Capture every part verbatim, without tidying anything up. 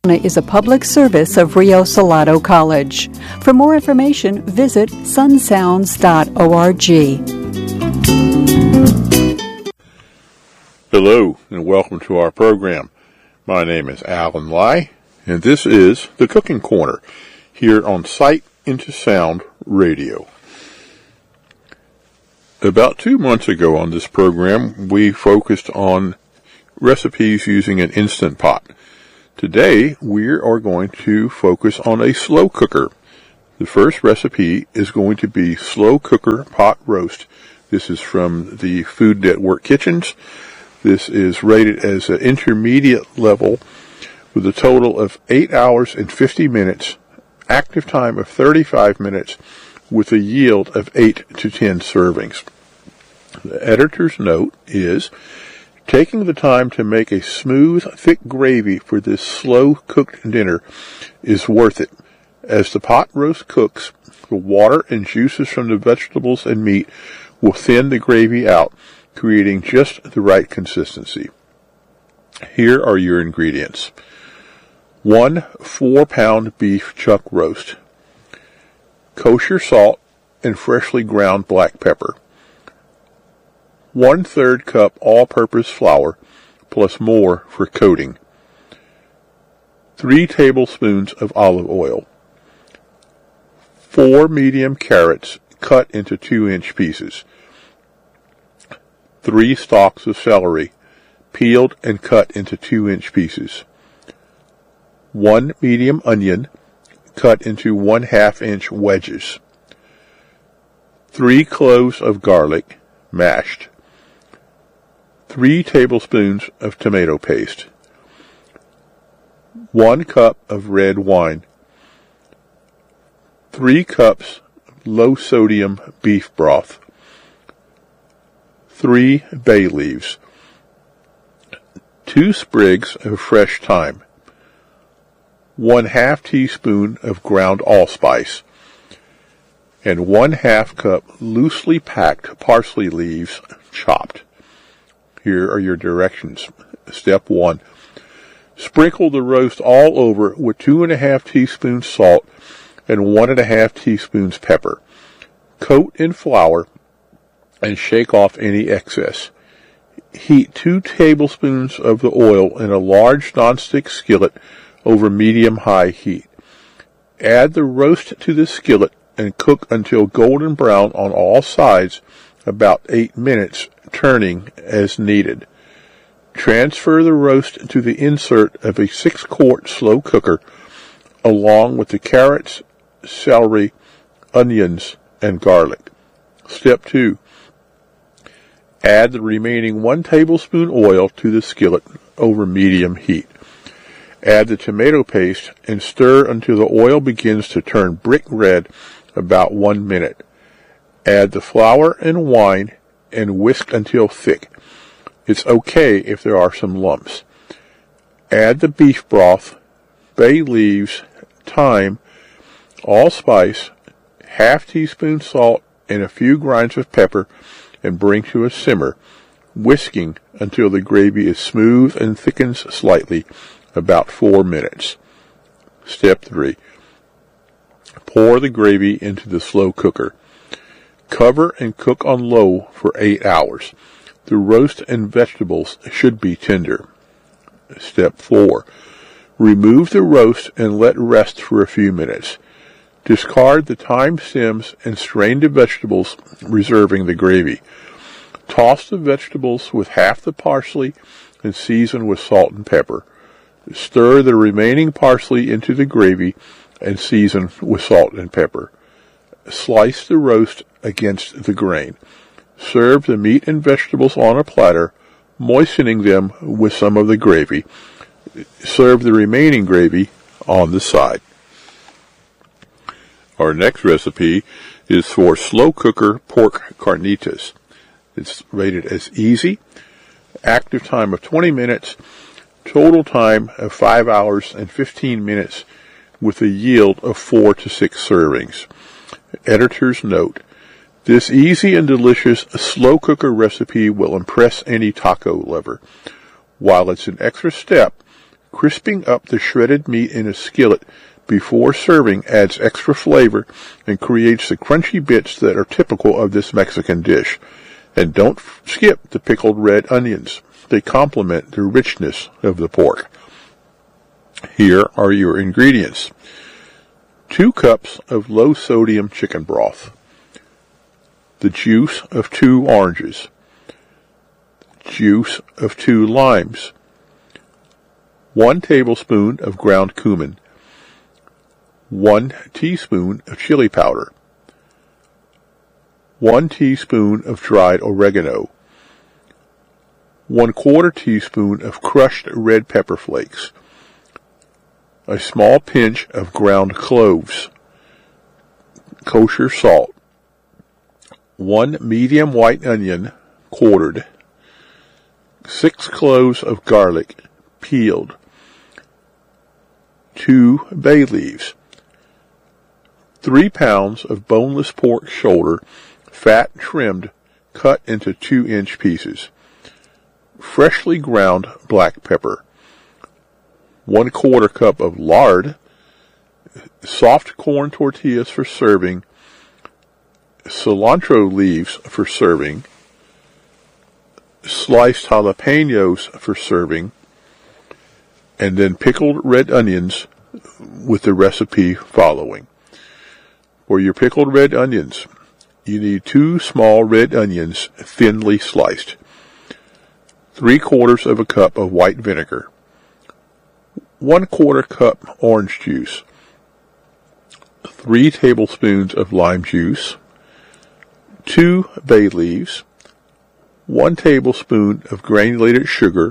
is a public service of Rio Salado College. For more information, visit sun sounds dot org. Hello, and welcome to our program. My name is Alan Lai, and this is the Cooking Corner here on Sight into Sound Radio. About two months ago on this program, we focused on recipes using an Instant Pot. Today, we are going to focus on a slow cooker. The first recipe is going to be slow cooker pot roast. This is from the Food Network Kitchens. This is rated as an intermediate level with a total of eight hours and fifty minutes, active time of thirty-five minutes, with a yield of eight to ten servings. The editor's note is, taking the time to make a smooth, thick gravy for this slow-cooked dinner is worth it. As the pot roast cooks, the water and juices from the vegetables and meat will thin the gravy out, creating just the right consistency. Here are your ingredients. One four-pound beef chuck roast, kosher salt and freshly ground black pepper, one-third cup all-purpose flour, plus more for coating, three tablespoons of olive oil, four medium carrots cut into two-inch pieces, three stalks of celery, peeled and cut into two-inch pieces, one medium onion, cut into one-half-inch wedges, three cloves of garlic, mashed, three tablespoons of tomato paste, one cup of red wine, three cups low-sodium beef broth, three bay leaves, two sprigs of fresh thyme, one half teaspoon of ground allspice, and one half cup loosely packed parsley leaves chopped. Here are your directions. Step one. Sprinkle the roast all over with two and a half teaspoons salt and one and a half teaspoons pepper. Coat in flour and shake off any excess. Heat two tablespoons of the oil in a large nonstick skillet over medium-high heat. Add the roast to the skillet and cook until golden brown on all sides, about eight minutes, turning as needed. Transfer the roast to the insert of a six-quart slow cooker, along with the carrots, celery, onions, and garlic. Step two. Add the remaining one tablespoon oil to the skillet over medium heat. Add the tomato paste and stir until the oil begins to turn brick red, about one minute. Add the flour and wine and whisk until thick. It's okay if there are some lumps. Add the beef broth, bay leaves, thyme, allspice, half teaspoon salt, and a few grinds of pepper, and bring to a simmer, whisking until the gravy is smooth and thickens slightly, about four minutes. Step three. Pour the gravy into the slow cooker. Cover and cook on low for eight hours. The roast and vegetables should be tender. Step four. Remove the roast and let rest for a few minutes. Discard the thyme stems and strain the vegetables, reserving the gravy. Toss the vegetables with half the parsley and season with salt and pepper. Stir the remaining parsley into the gravy and season with salt and pepper. Slice the roast against the grain. Serve the meat and vegetables on a platter, moistening them with some of the gravy. Serve the remaining gravy on the side. Our next recipe is for slow cooker pork carnitas. It's rated as easy, active time of twenty minutes, total time of five hours and fifteen minutes, with a yield of four to six servings. Editor's note: this easy and delicious slow cooker recipe will impress any taco lover. While it's an extra step, Crisping up the shredded meat in a skillet before serving adds extra flavor and creates the crunchy bits that are typical of this Mexican dish. And don't skip the pickled red onions. They complement the richness of the pork. Here are your ingredients. Two cups of low-sodium chicken broth. The juice of two oranges. Juice of two limes. One tablespoon of ground cumin. One teaspoon of chili powder. One teaspoon of dried oregano. One quarter teaspoon of crushed red pepper flakes. A small pinch of ground cloves. Kosher salt. One medium white onion, quartered. Six cloves of garlic, peeled. Two bay leaves. Three pounds of boneless pork shoulder, fat trimmed, cut into two-inch pieces. Freshly ground black pepper. One quarter cup of lard. Soft corn tortillas for serving. Cilantro leaves for serving. Sliced jalapenos for serving. And then pickled red onions with the recipe following. For your pickled red onions, you need two small red onions thinly sliced. Three quarters of a cup of white vinegar. One quarter cup orange juice. Three tablespoons of lime juice. Two bay leaves. One tablespoon of granulated sugar.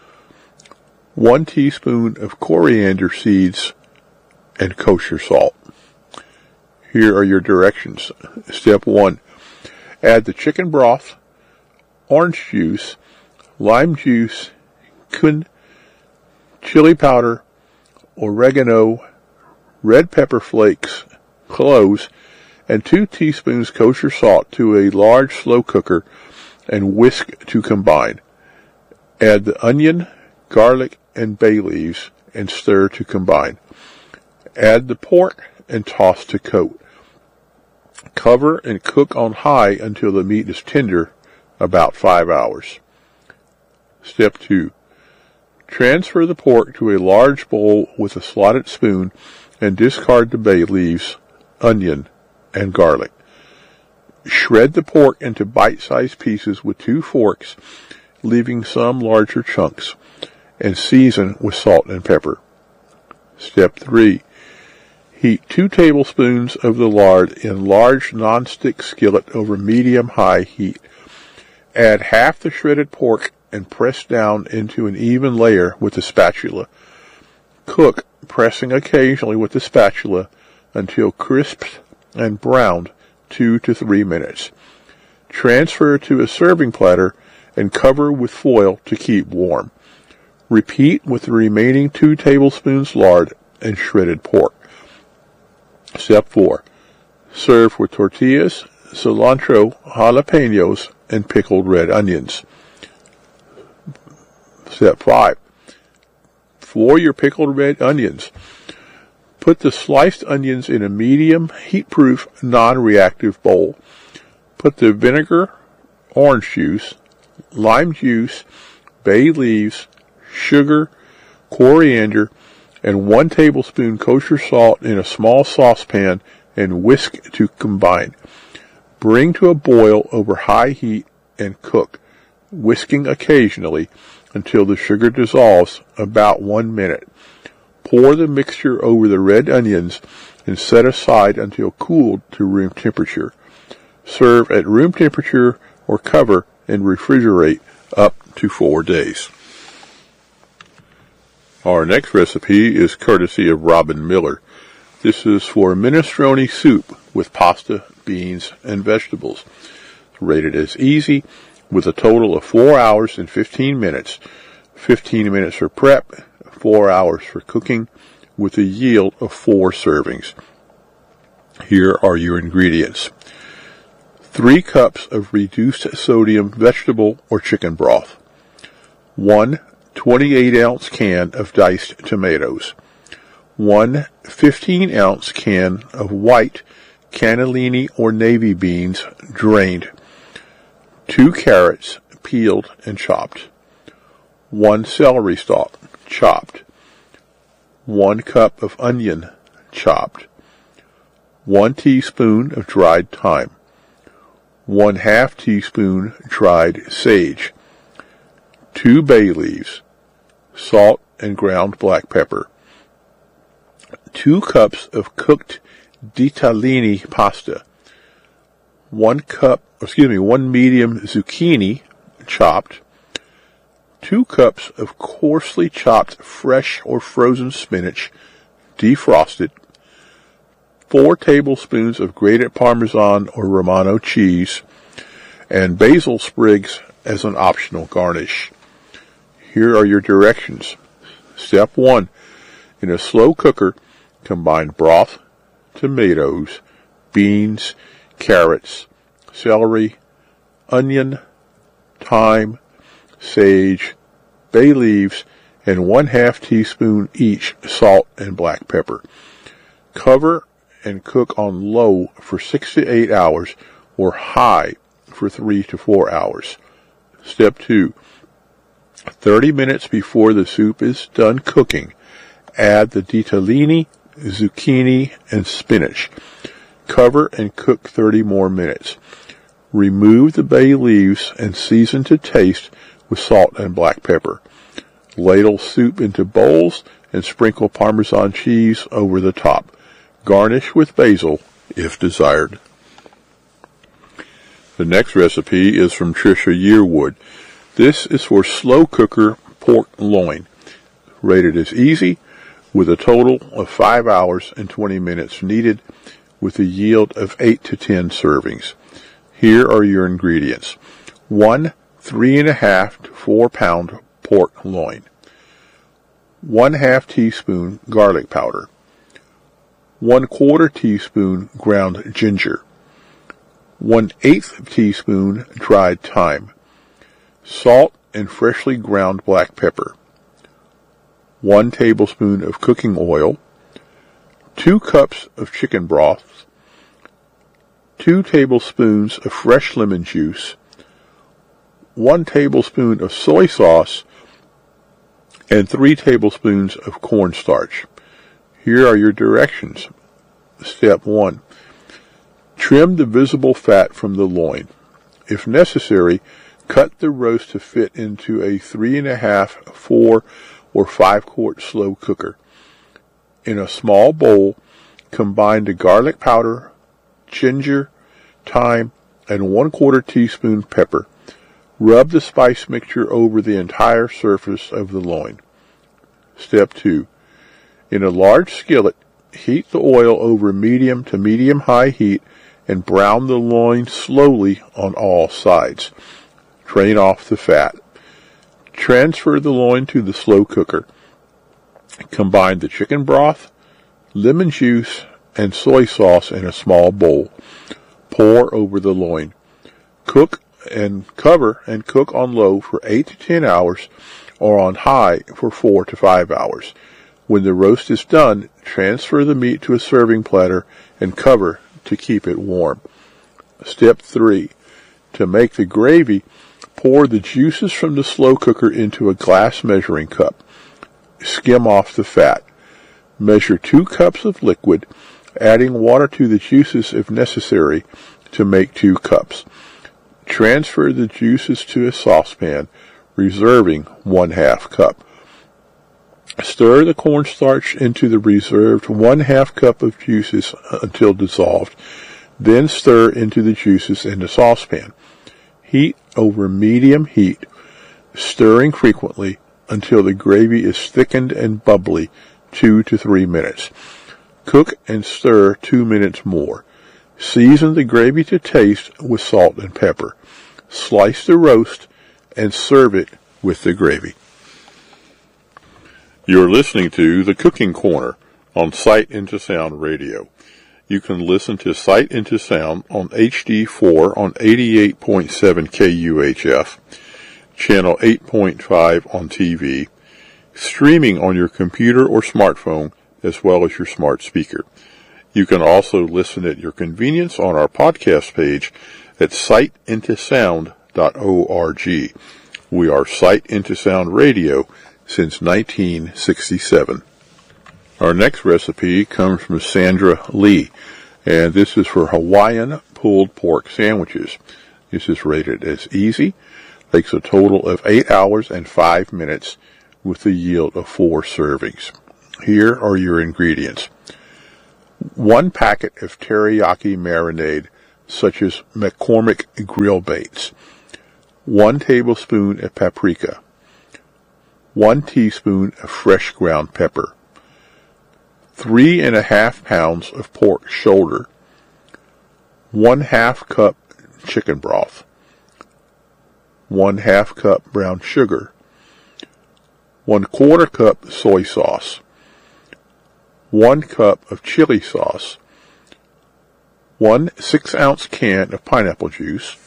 One teaspoon of coriander seeds and kosher salt. Here are your directions. Step one. Add the chicken broth, orange juice, lime juice, cumin, chili powder, oregano, red pepper flakes, cloves, and two teaspoons kosher salt to a large slow cooker and whisk to combine. Add the onion, garlic, and bay leaves and stir to combine. Add the pork and toss to coat. Cover and cook on high until the meat is tender, about five hours. Step two. Transfer the pork to a large bowl with a slotted spoon and discard the bay leaves, onion, and garlic. Shred the pork into bite-sized pieces with two forks, leaving some larger chunks, and season with salt and pepper. Step three. Heat two tablespoons of the lard in large non-stick skillet over medium-high heat. Add half the shredded pork and press down into an even layer with the spatula. Cook, pressing occasionally with the spatula until crisp and browned two to three minutes. Transfer to a serving platter and cover with foil to keep warm. Repeat with the remaining two tablespoons lard and shredded pork. Step four. Serve with tortillas, cilantro, jalapenos, and pickled red onions. Step five. For your pickled red onions, put the sliced onions in a medium, heat-proof, non-reactive bowl. Put the vinegar, orange juice, lime juice, bay leaves, sugar, coriander, and one tablespoon kosher salt in a small saucepan and whisk to combine. Bring to a boil over high heat and cook, whisking occasionally until the sugar dissolves about one minute. Pour the mixture over the red onions and set aside until cooled to room temperature. Serve at room temperature or cover and refrigerate up to four days. Our next recipe is courtesy of Robin Miller. This is for minestrone soup with pasta, beans, and vegetables. Rated as easy with a total of four hours and fifteen minutes. fifteen minutes for prep, four hours for cooking, with a yield of four servings. Here are your ingredients. Three cups of reduced sodium vegetable or chicken broth. One twenty-eight ounce can of diced tomatoes, one fifteen ounce can of white cannellini or navy beans drained, two carrots peeled and chopped, one celery stalk chopped, one cup of onion chopped, one teaspoon of dried thyme, one half teaspoon dried sage, two bay leaves, salt and ground black pepper, two cups of cooked ditalini pasta, one cup, excuse me, one medium zucchini chopped, two cups of coarsely chopped fresh or frozen spinach, defrosted, four tablespoons of grated Parmesan or Romano cheese, and basil sprigs as an optional garnish. Here are your directions. Step one. In a slow cooker, combine broth, tomatoes, beans, carrots, celery, onion, thyme, sage, bay leaves, and one half teaspoon each salt and black pepper. Cover and cook on low for six to eight hours or high for three to four hours. Step two. thirty minutes before the soup is done cooking, add the ditalini, zucchini, and spinach. Cover and cook thirty more minutes. Remove the bay leaves and season to taste with salt and black pepper. Ladle soup into bowls and sprinkle Parmesan cheese over the top. Garnish with basil if desired. The next recipe is from Tricia Yearwood. This is for slow cooker pork loin, rated as easy, with a total of five hours and twenty minutes needed, with a yield of eight to ten servings. Here are your ingredients. One three and a half to four pound pork loin. One half teaspoon garlic powder. One quarter teaspoon ground ginger. One eighth teaspoon dried thyme. Salt and freshly ground black pepper, one tablespoon of cooking oil, two cups of chicken broth, two tablespoons of fresh lemon juice, one tablespoon of soy sauce, and three tablespoons of cornstarch. Here are your directions. Step one. Trim the visible fat from the loin. If necessary, cut the roast to fit into a three and a half, four, or five quart slow cooker. In a small bowl, combine the garlic powder, ginger, thyme, and one quarter teaspoon pepper. Rub the spice mixture over the entire surface of the loin. Step two. In a large skillet, heat the oil over medium to medium-high heat and brown the loin slowly on all sides. Drain off the fat. Transfer the loin to the slow cooker. Combine the chicken broth, lemon juice, and soy sauce in a small bowl. Pour over the loin. Cook and cover and cook on low for eight to ten hours or on high for four to five hours. When the roast is done, transfer the meat to a serving platter and cover to keep it warm. Step three. To make the gravy, pour the juices from the slow cooker into a glass measuring cup. Skim off the fat. Measure two cups of liquid, adding water to the juices if necessary to make two cups. Transfer the juices to a saucepan, reserving one half cup. Stir the cornstarch into the reserved one half cup of juices until dissolved. Then stir into the juices in the saucepan. Heat over medium heat, stirring frequently until the gravy is thickened and bubbly, two to three minutes. Cook and stir two minutes more. Season the gravy to taste with salt and pepper. Slice the roast and serve it with the gravy. You're listening to The Cooking Corner on Sight Into Sound Radio. You can listen to Sight Into Sound on H D four on eighty-eight point seven K U H F. channel eight point five on T V, streaming on your computer or smartphone, as well as your smart speaker. You can also listen at your convenience on our podcast page at sight into sound dot org. We are Sight Into Sound Radio since nineteen sixty-seven. Our next recipe comes from Sandra Lee, and this is for Hawaiian pulled pork sandwiches. This is rated as easy, takes a total of eight hours and five minutes with a yield of four servings. Here are your ingredients. One packet of teriyaki marinade, such as McCormick grill baits. One tablespoon of paprika. One teaspoon of fresh ground pepper. Three and a half pounds of pork shoulder. One half cup chicken broth. One half cup brown sugar. One quarter cup soy sauce. One cup of chili sauce. One six ounce can of pineapple juice.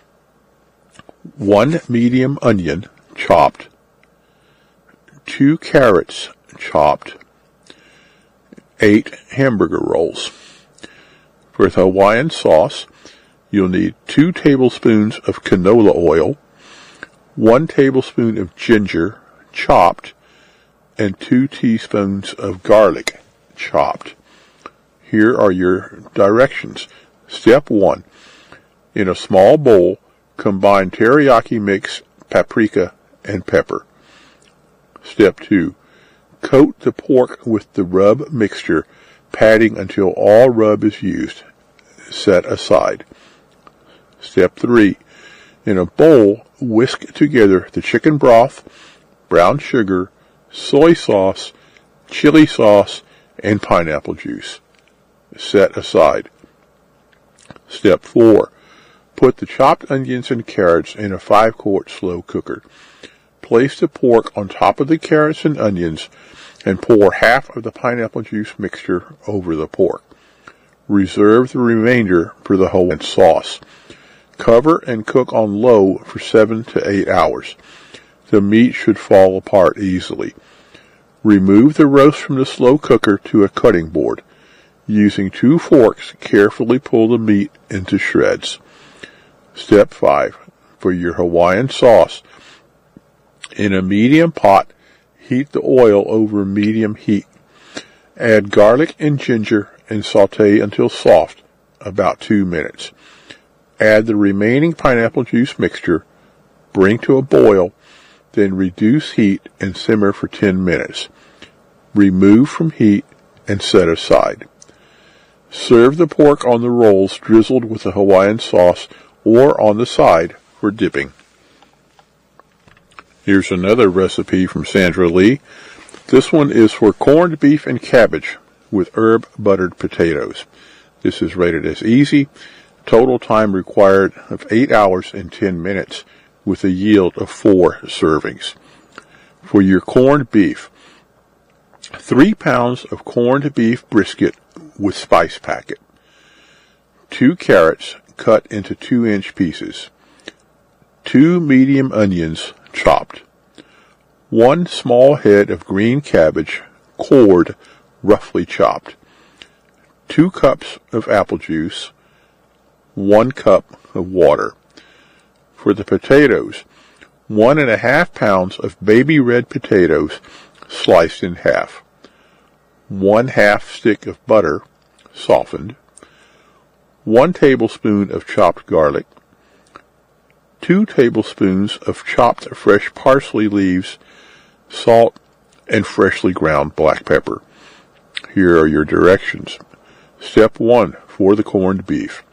One medium onion, chopped. Two carrots, chopped. Eight hamburger rolls. For the Hawaiian sauce, you'll need two tablespoons of canola oil, one tablespoon of ginger, chopped, and two teaspoons of garlic, chopped. Here are your directions. Step one. In a small bowl, combine teriyaki mix, paprika, and pepper. Step two. Coat the pork with the rub mixture, patting until all rub is used. Set aside. Step three. In a bowl, whisk together the chicken broth, brown sugar, soy sauce, chili sauce, and pineapple juice. Set aside. Step four. Put the chopped onions and carrots in a five quart slow cooker. Place the pork on top of the carrots and onions and pour half of the pineapple juice mixture over the pork. Reserve the remainder for the Hawaiian sauce. Cover and cook on low for seven to eight hours. The meat should fall apart easily. Remove the roast from the slow cooker to a cutting board. Using two forks, carefully pull the meat into shreds. Step five. For your Hawaiian sauce, in a medium pot, heat the oil over medium heat. Add garlic and ginger and saute until soft, about two minutes. Add the remaining pineapple juice mixture, bring to a boil, then reduce heat and simmer for ten minutes. Remove from heat and set aside. Serve the pork on the rolls drizzled with the Hawaiian sauce or on the side for dipping. Here's another recipe from Sandra Lee. This one is for corned beef and cabbage with herb buttered potatoes. This is rated as easy. Total time required of eight hours and ten minutes with a yield of four servings. For your corned beef, three pounds of corned beef brisket with spice packet, two carrots cut into two inch pieces, two medium onions chopped, one small head of green cabbage, cored, roughly chopped, two cups of apple juice, one cup of water. For the potatoes, one and a half pounds of baby red potatoes sliced in half, one half stick of butter, softened, one tablespoon of chopped garlic, two tablespoons of chopped fresh parsley leaves, salt, and freshly ground black pepper. Here are your directions. Step one for the corned beef.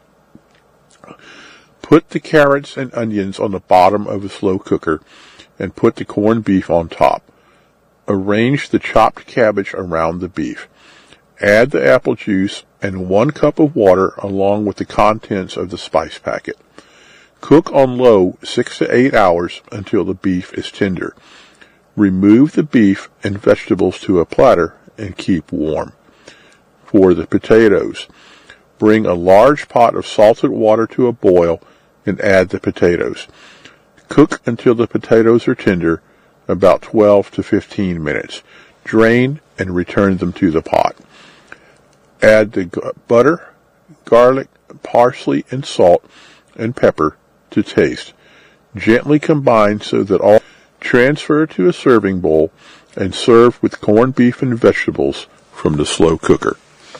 Put the carrots and onions on the bottom of a slow cooker and put the corned beef on top. Arrange the chopped cabbage around the beef. Add the apple juice and one cup of water along with the contents of the spice packet. Cook on low six to eight hours until the beef is tender. Remove the beef and vegetables to a platter and keep warm. For the potatoes, bring a large pot of salted water to a boil and add the potatoes. Cook until the potatoes are tender, about twelve to fifteen minutes. Drain and return them to the pot. Add the g- butter, garlic, parsley, and salt and pepper to taste. Gently combine so that all transfer to a serving bowl and serve with corned beef and vegetables from the slow cooker.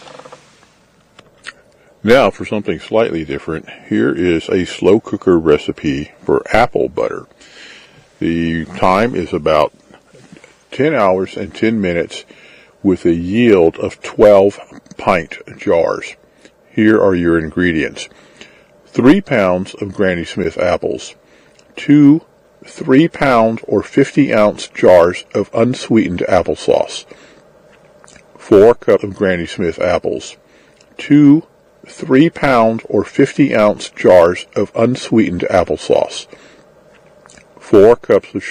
Now for something slightly different. Here is a slow cooker recipe for apple butter. The time is about ten hours and ten minutes with a yield of twelve pint jars. Here are your ingredients. Three pounds of Granny Smith apples. Two three pound or fifty ounce jars of unsweetened applesauce. Four cups of Granny Smith apples. Two three pound or fifty ounce jars of unsweetened applesauce. Four cups of